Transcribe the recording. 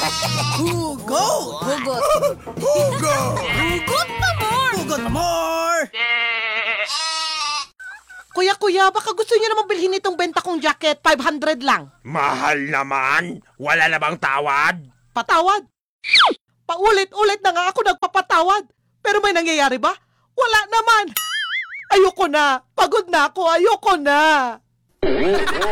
Hugot! Hugot. Hugot! Hugot pa more! Hugot na more! Kuya, baka gusto niyo naman bilhin itong benta kong jacket. 500 lang. Mahal naman. Wala na bang tawad? Patawad? Paulit-ulit na nga ako nagpapatawad. Pero may nangyayari ba? Wala naman. Ayoko na. Pagod na ako. Ayoko na.